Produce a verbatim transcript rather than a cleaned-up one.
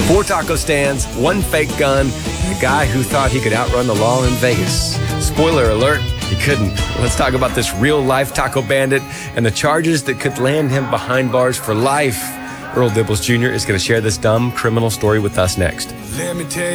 Four taco stands, one fake gun, and a guy who thought he could outrun the law in Vegas. Spoiler alert, he couldn't. Let's talk about this real-life taco bandit and the charges that could land him behind bars for life. Earl Dibbles Junior is going to share this dumb criminal story with us next. Let me tell you.